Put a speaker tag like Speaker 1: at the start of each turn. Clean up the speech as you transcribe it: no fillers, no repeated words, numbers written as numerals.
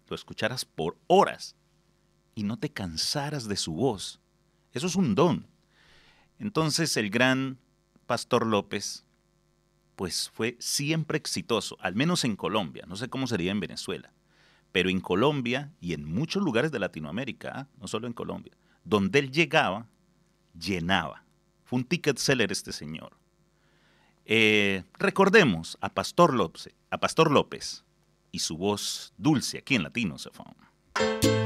Speaker 1: lo escucharas por horas y no te cansaras de su voz. Eso es un don. Entonces el gran Pastor López pues fue siempre exitoso, al menos en Colombia. No sé cómo sería en Venezuela, pero en Colombia y en muchos lugares de Latinoamérica, no solo en Colombia, donde él llegaba, llenaba. Fue un ticket seller este señor. Recordemos a Pastor López y su voz dulce aquí en Latino Sofón.